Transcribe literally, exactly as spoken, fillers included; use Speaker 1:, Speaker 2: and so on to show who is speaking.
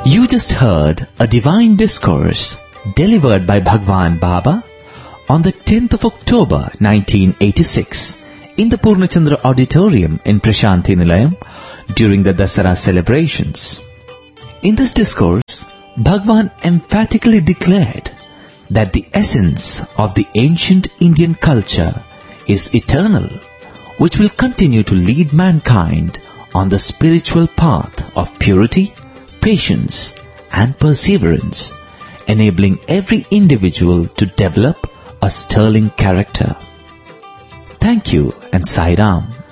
Speaker 1: You just heard a divine discourse delivered by Bhagwan Baba on the tenth of October nineteen eighty-six in the Purnachandra Auditorium in Prashanthi Nilayam during the Dasara celebrations. In this discourse, Bhagwan emphatically declared that the essence of the ancient Indian culture is eternal, which will continue to lead mankind on the spiritual path of purity, patience and perseverance, enabling every individual to develop a sterling character. Thank you and Sai Ram.